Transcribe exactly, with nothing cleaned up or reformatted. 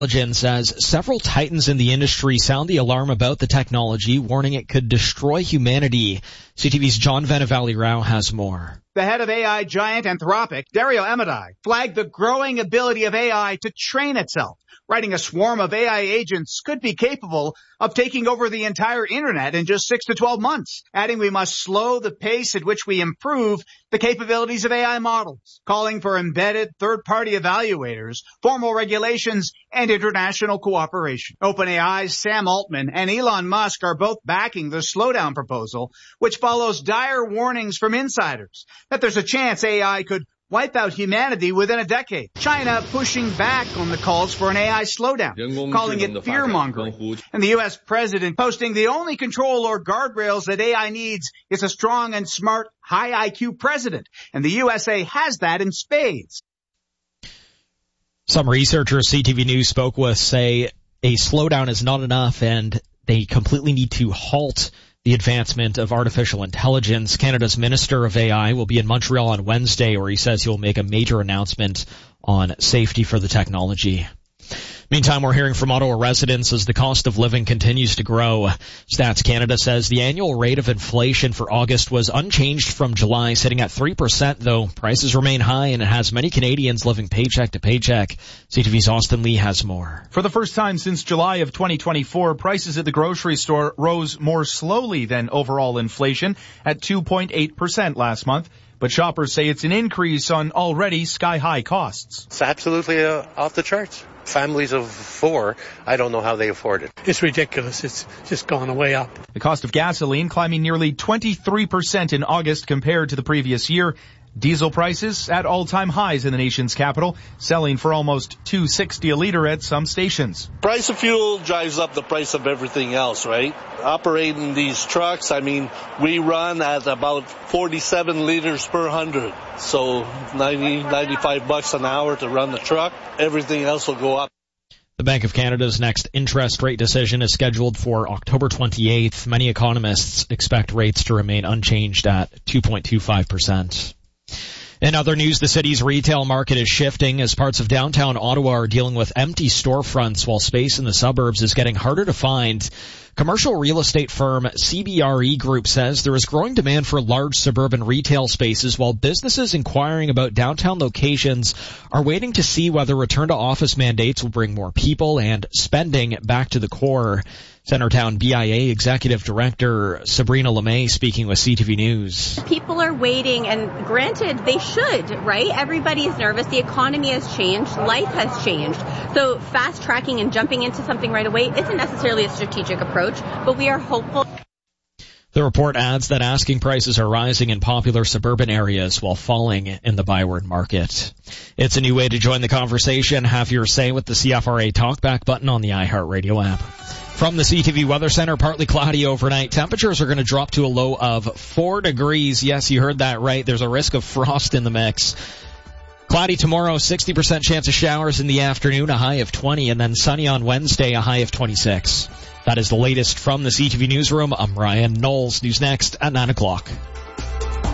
Intelligence says several titans in the industry sound the alarm about the technology, warning it could destroy humanity. C T V's John Venevali-Rao has more. The head of A I giant Anthropic, Dario Amodei, flagged the growing ability of A I to train itself, writing a swarm of A I agents could be capable of taking over the entire internet in just six to twelve months, adding we must slow the pace at which we improve the capabilities of A I models, calling for embedded third-party evaluators, formal regulations, and international cooperation. OpenAI's Sam Altman and Elon Musk are both backing the slowdown proposal, which follows dire warnings from insiders that there's a chance A I could wipe out humanity within a decade. China pushing back on the calls for an A I slowdown, calling it fear-mongering. And the U S president posting the only control or guardrails that A I needs is a strong and smart, high I Q president. And the U S A has that in spades. Some researchers C T V News spoke with say a slowdown is not enough and they completely need to halt the advancement of artificial intelligence. Canada's Minister of A I will be in Montreal on Wednesday, where he says he will make a major announcement on safety for the technology. Meantime, we're hearing from Ottawa residents as the cost of living continues to grow. Stats Canada says the annual rate of inflation for August was unchanged from July, sitting at three percent, though prices remain high and it has many Canadians living paycheck to paycheck. C T V's Austin Lee has more. For the first time since July of twenty twenty-four, prices at the grocery store rose more slowly than overall inflation at two point eight percent last month. But shoppers say it's an increase on already sky-high costs. It's absolutely uh, off the charts. Families of four, I don't know how they afford it. It's ridiculous. It's just gone way up. The cost of gasoline climbing nearly twenty-three percent in August compared to the previous year. Diesel prices at all-time highs in the nation's capital, selling for almost two dollars and sixty cents a liter at some stations. Price of fuel drives up the price of everything else, right? Operating these trucks, I mean, we run at about forty-seven liters per hundred. So ninety, ninety-five bucks an hour to run the truck. Everything else will go up. The Bank of Canada's next interest rate decision is scheduled for October twenty-eighth. Many economists expect rates to remain unchanged at two point two five percent. In other news, the city's retail market is shifting as parts of downtown Ottawa are dealing with empty storefronts while space in the suburbs is getting harder to find. Commercial real estate firm C B R E Group says there is growing demand for large suburban retail spaces while businesses inquiring about downtown locations are waiting to see whether return to office mandates will bring more people and spending back to the core. Centertown B I A Executive Director Sabrina LeMay speaking with C T V News. People are waiting, and granted, they should, right? Everybody's nervous. The economy has changed. Life has changed. So fast tracking and jumping into something right away isn't necessarily a strategic approach, but we are hopeful. The report adds that asking prices are rising in popular suburban areas while falling in the Byward market. It's a new way to join the conversation. Have your say with the C F R A Talkback button on the iHeartRadio app. From the C T V Weather Center, partly cloudy overnight. Temperatures are going to drop to a low of four degrees. Yes, you heard that right. There's a risk of frost in the mix. Cloudy tomorrow, sixty percent chance of showers in the afternoon, a high of twenty, and then sunny on Wednesday, a high of twenty-six. That is the latest from the C T V Newsroom. I'm Ryan Knowles. News next at nine o'clock.